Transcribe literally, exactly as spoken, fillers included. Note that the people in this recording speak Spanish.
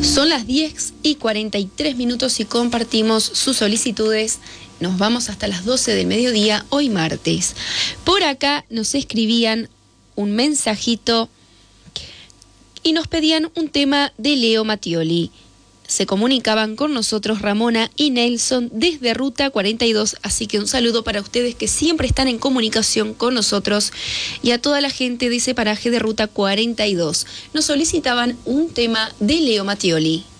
Son las diez y cuarenta y tres minutos y compartimos sus solicitudes. Nos vamos hasta las doce del mediodía, hoy martes. Por acá nos escribían un mensajito y nos pedían un tema de Leo Mattioli. Se comunicaban con nosotros Ramona y Nelson desde Ruta cuarenta y dos, así que un saludo para ustedes que siempre están en comunicación con nosotros y a toda la gente de ese paraje de Ruta cuarenta y dos. Nos solicitaban un tema de Leo Mattioli.